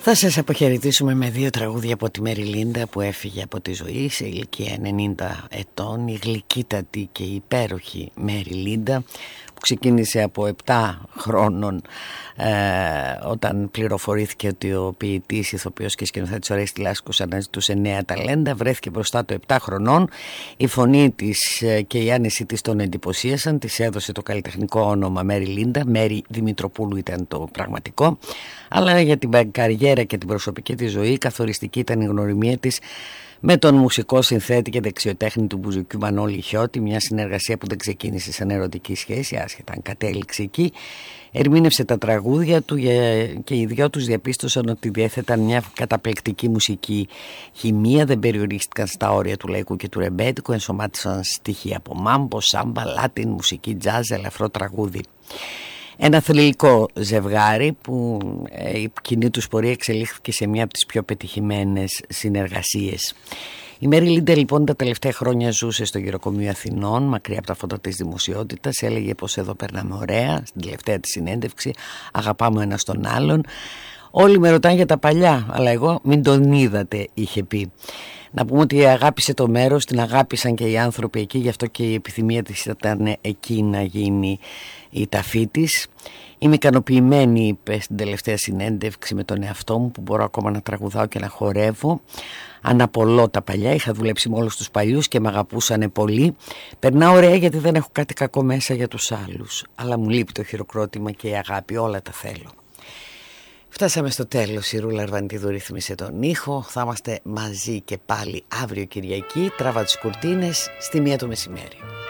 Θα σας αποχαιρετήσουμε με 2 τραγούδια από τη Μέρι Λίντα που έφυγε από τη ζωή σε ηλικία 90 ετών. Η γλυκύτατη και υπέροχη Μέρι Λίντα που ξεκίνησε από 7 χρόνων όταν πληροφορήθηκε ότι ο ποιητής, ηθοποιός και σκηνοθέτης Ορέστης Λάσκος αναζητούσε νέα ταλέντα. Βρέθηκε μπροστά του 7 χρονών. Η φωνή της και η άνεση της τον εντυπωσίασαν. Της έδωσε το καλλιτεχνικό όνομα Μέρι Λίντα. Μέρι Δημητροπούλου ήταν το πραγματικό. Αλλά για την καριέρα και την προσωπική της ζωή καθοριστική ήταν η γνωριμία της με τον μουσικό συνθέτη και δεξιοτέχνη του μπουζουκιού Μανώλη Χιώτη, μια συνεργασία που δεν ξεκίνησε σαν ερωτική σχέση, άσχετα αν κατέληξε εκεί. Ερμήνευσε τα τραγούδια του και οι δυο τους διαπίστωσαν ότι διέθεταν μια καταπληκτική μουσική χημεία, δεν περιορίστηκαν στα όρια του λαϊκού και του ρεμπέτικου, ενσωμάτισαν στοιχεία από μάμπο, σάμπα, λάτιν, μουσική τζάζ, ελαφρό τραγούδι. Ένα θρυλικό ζευγάρι που η κοινή τους πορεία εξελίχθηκε σε μια από τις πιο πετυχημένες συνεργασίες. Η Μέρι Λίντα λοιπόν τα τελευταία χρόνια ζούσε στο γυροκομείο Αθηνών, μακριά από τα φώτα της δημοσιότητας. Έλεγε πως εδώ περνάμε ωραία, στην τελευταία της συνέντευξη, αγαπάμε ένας τον άλλον. Όλοι με ρωτάνε για τα παλιά, αλλά εγώ μην τον είδατε, είχε πει. Να πούμε ότι αγάπησε το μέρος, την αγάπησαν και οι άνθρωποι εκεί, γι' αυτό και η επιθυμία της ήταν εκεί να γίνει η ταφή της. Είμαι ικανοποιημένη, είπε στην τελευταία συνέντευξη, με τον εαυτό μου που μπορώ ακόμα να τραγουδάω και να χορεύω. Αναπολώ τα παλιά, είχα δουλέψει με όλους τους παλιούς και με αγαπούσανε πολύ. Περνάω ωραία γιατί δεν έχω κάτι κακό μέσα για τους άλλους. Αλλά μου λείπει το χειροκρότημα και η αγάπη, όλα τα θέλω. Φτάσαμε στο τέλος, η Ρούλα Αρβανιτίδου ρύθμισε τον ήχο. Θα είμαστε μαζί και πάλι αύριο Κυριακή. Τράβα τις κουρτίνες στη 1 το μεσημέρι.